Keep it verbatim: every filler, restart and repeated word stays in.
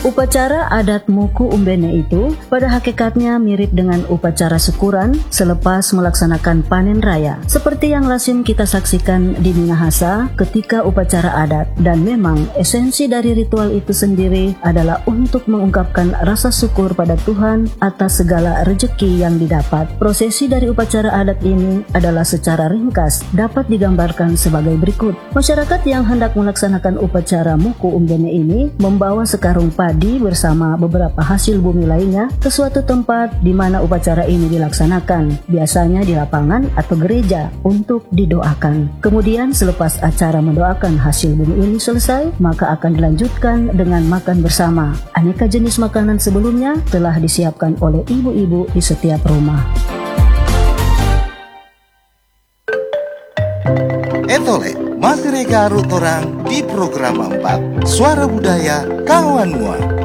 Upacara adat Muku Umbene itu pada hakikatnya mirip dengan upacara syukuran selepas melaksanakan panen raya, seperti yang lazim kita saksikan di Minahasa ketika upacara adat. Dan memang esensi dari ritual itu sendiri adalah untuk mengungkapkan rasa syukur pada Tuhan atas segala rejeki yang didapat. Prosesi dari upacara adat ini adalah secara ringkas dapat digambarkan sebagai berikut. Masyarakat yang hendak melaksanakan upacara Muku Umbene ini membawa sekarung padi bersama beberapa hasil bumi lainnya ke suatu tempat di mana upacara ini dilaksanakan, biasanya di lapangan atau gereja, untuk didoakan. Kemudian selepas acara mendoakan hasil bumi ini selesai, maka akan dilanjutkan dengan makan bersama. Aneka jenis makanan sebelumnya telah disiapkan oleh ibu-ibu di setiap rumah. Etole masih rega arut orang di program empat Suara Budaya Kawan Mua.